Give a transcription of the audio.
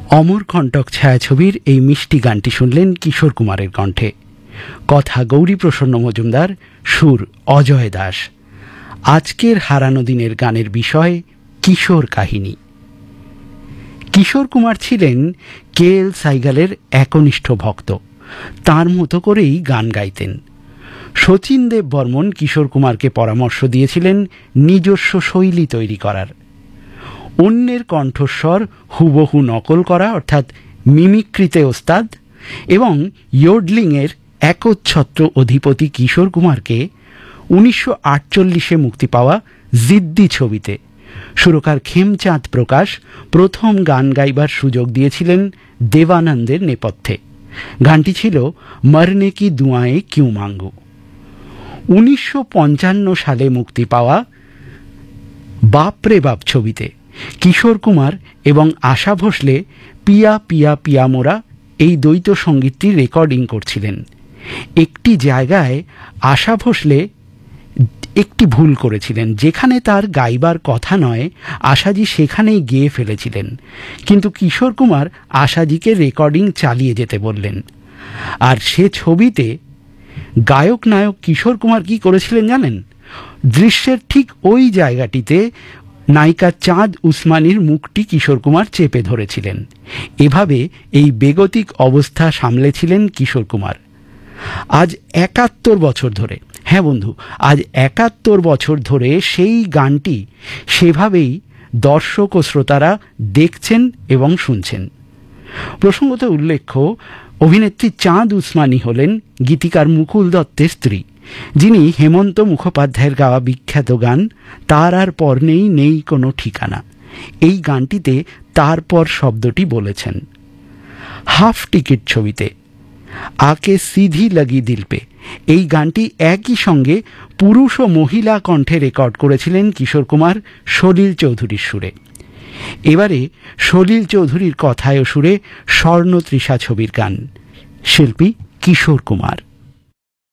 অমরকণ্টক ছায়াছবির এই মিষ্টি গানটি শুনলেন কিশোর কুমারের কণ্ঠে। কথা গৌরীপ্রসন্ন মজুমদার, সুর অজয় দাস। আজকের হারানো দিনের গানের বিষয় কিশোর কাহিনী। কিশোর কুমার ছিলেন কে.এল. সাইগালের একনিষ্ঠ ভক্ত। তার মতো করেই গান গাইতেন। শচীন দেব বর্মন কিশোর কুমারকে পরামর্শ দিয়েছিলেন নিজস্ব শৈলী তৈরি করার। অন্যের কণ্ঠস্বর হুবহু নকল করা অর্থাৎ মিমিক্রিতে ওস্তাদ এবং ইয়োডলিংয়ের একচ্ছত্র অধিপতি কিশোর কুমারকে 1948 মুক্তি পাওয়া জিদ্দি ছবিতে সুরকার খেমচাঁদ প্রকাশ প্রথম গান গাইবার সুযোগ দিয়েছিলেন দেবানন্দের নেপথ্যে। গানটি ছিল মরনে কি দুয়ায়ে কিউ মাঙ্গু। 1955 সালে মুক্তি পাওয়া বাপরে বাপ ছবিতে কিশোর কুমার এবং আশা ভোসলে পিয়া পিয়া পিয়া মোরা এই দ্বৈত সঙ্গীতটি রেকর্ডিং করছিলেন। একটি জায়গায় আশা ভোসলে একটি ভুল করেছিলেন, যেখানে তার গাইবার কথা নয় আশাজি সেখানেই গেয়ে ফেলেছিলেন, কিন্তু কিশোর কুমার আশাজিকে রেকর্ডিং চালিয়ে যেতে বললেন। আর সে ছবিতে গায়ক নায়ক কিশোর কুমার কি করেছিলেন জানেন? দৃশ্যের ঠিক ওই জায়গাটিতে নায়িকা চাঁদ উসমানির মুখটি কিশোর কুমার চেপে ধরেছিলেন। এভাবে এই বেগতিক অবস্থা সামলেছিলেন কিশোর কুমার। আজ 71 বছর ধরে, হ্যাঁ বন্ধু, আজ 71 বছর ধরে সেই গানটি সেভাবেই দর্শক ও শ্রোতারা দেখছেন এবং শুনছেন। প্রসঙ্গত উল্লেখ্য, অভিনেত্রী চাঁদ উসমানি হলেন গীতিকার মুকুল দত্তের স্ত্রী, যিনি হেমন্ত মুখোপাধ্যায়ের গাওয়া বিখ্যাত গান তার আর পর নেই নেই কোনো ঠিকানা এই গানটিতে তারপর শব্দটি বলেছেন। হাফ টিকিট ছবিতে আকে সিধি লাগি দিল পে এই গানটি একই সঙ্গে পুরুষ ও মহিলা কণ্ঠে রেকর্ড করেছিলেন কিশোর কুমার সলিল চৌধুরীর সুরে। এবারে সলিল চৌধুরীর কথায় ও সুরে স্বর্ণতৃষা ছবির গান, শিল্পী কিশোর কুমার।